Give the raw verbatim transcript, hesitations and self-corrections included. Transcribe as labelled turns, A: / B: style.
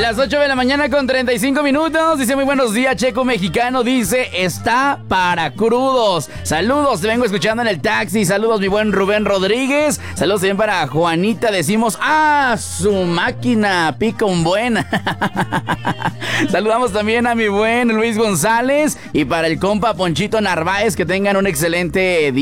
A: Las ocho de la mañana con treinta y cinco minutos. Dice muy buenos días, Checo Mexicano. Dice, está para crudos. Saludos, te vengo escuchando en el taxi. Saludos, mi buen Rubén Rodríguez. Saludos también para Juanita. Decimos, ah, su máquina pica un buen. Saludamos también a mi buen Luis González. Y para el compa Ponchito Narváez, que tengan un excelente día.